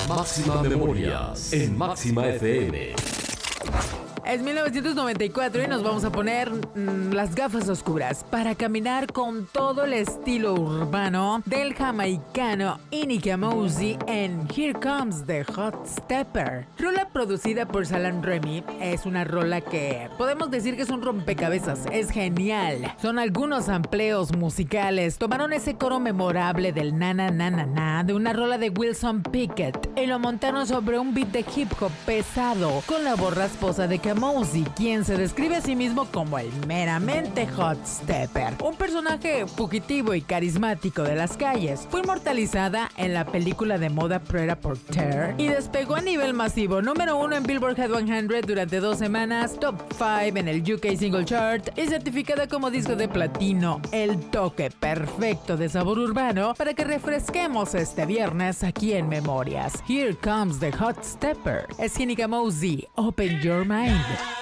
Máxima Memorias en Máxima FM. Es 1994 y nos vamos a poner las gafas oscuras para caminar con todo el estilo urbano del jamaicano Inika Mosey en Here Comes the Hot Stepper. Rola producida por Salaam Remi, es una rola que podemos decir que es un rompecabezas, es genial. Son algunos amplios musicales, tomaron ese coro memorable del na na na na na de una rola de Wilson Pickett y lo montaron sobre un beat de hip hop pesado con la voz rasposa de Mosey, quien se describe a sí mismo como el meramente Hot Stepper, un personaje fugitivo y carismático de las calles. Fue inmortalizada en la película de moda Pret-a-Porter y despegó a nivel masivo, número 1 en Billboard Hot 100 durante 2 semanas, top 5 en el UK Single Chart y certificada como disco de platino. El toque perfecto de sabor urbano para que refresquemos este viernes aquí en Memorias. Here Comes the Hot Stepper. Es Inika Mosey, Open Your Mind.